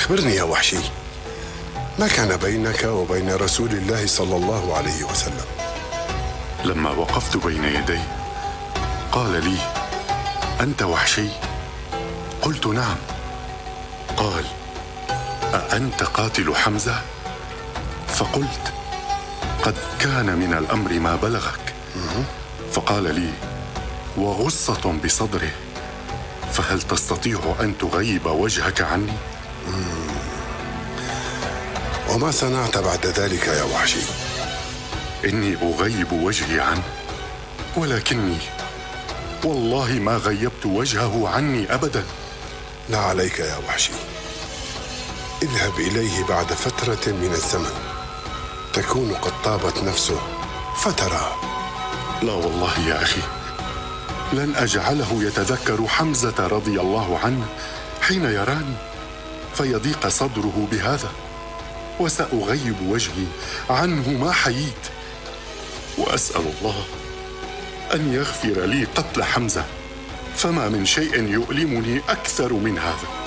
أخبرني يا وحشي، ما كان بينك وبين رسول الله صلى الله عليه وسلم؟ لما وقفت بين يديه قال لي: أنت وحشي؟ قلت: نعم. قال: أأنت قاتل حمزة؟ فقلت: قد كان من الأمر ما بلغك. فقال لي وغصة بصدره: فهل تستطيع أن تغيب وجهك عني؟ وما صنعت بعد ذلك يا وحشي؟ إني أغيب وجهي عنه، ولكني والله ما غيبت وجهه عني أبدا. لا عليك يا وحشي، اذهب إليه بعد فترة من الزمن تكون قد طابت نفسه فترى. لا والله يا أخي، لن أجعله يتذكر حمزة رضي الله عنه حين يراني فيضيق صدره بهذا، وسأغيب وجهي عنه ما حييت، وأسأل الله أن يغفر لي قتل حمزة، فما من شيء يؤلمني أكثر من هذا.